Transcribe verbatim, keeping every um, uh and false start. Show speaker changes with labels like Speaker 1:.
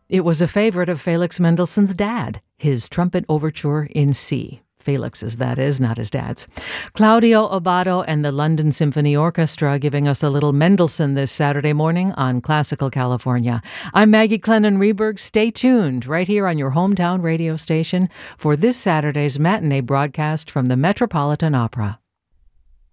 Speaker 1: It was a favorite of Felix Mendelssohn's dad, his Trumpet Overture in C. Felix's, that is, not his dad's. Claudio Abbado and the London Symphony Orchestra giving us a little Mendelssohn this Saturday morning on Classical California. I'm Maggie Clennon-Reberg. Stay tuned right here on your hometown radio station for this Saturday's matinee broadcast from the Metropolitan Opera.